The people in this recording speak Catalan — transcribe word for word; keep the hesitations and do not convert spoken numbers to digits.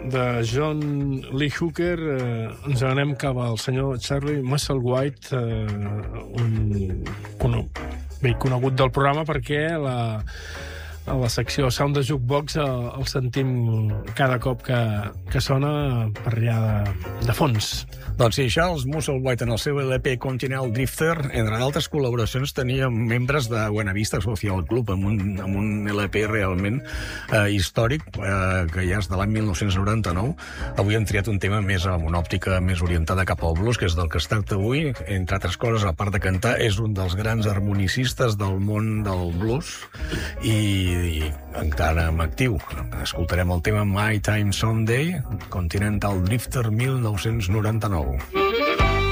de John Lee Hooker eh, ens anem cap al senyor Charlie Musselwhite, eh, un cono bé conegut del programa perquè la, a la secció Sound de Jukebox el, el sentim cada cop que, que sona per allà de, de fons. Doncs sí, Charles Musselwhite en el seu L P Continental Drifter, entre d'altres col·laboracions, tenia membres de Buena Vista Social Club, amb un, amb un L P realment eh, històric, eh, que ja és de l'any mil nou-cents noranta-nou. Avui hem triat un tema més amb una òptica més orientada cap al blues, que és del que es tracta avui. Entre altres coses, a part de cantar, és un dels grans harmonicistes del món del blues i, i encara en actiu. Escoltarem el tema My Time Someday, Continental Drifter mil nou-cents noranta-nou.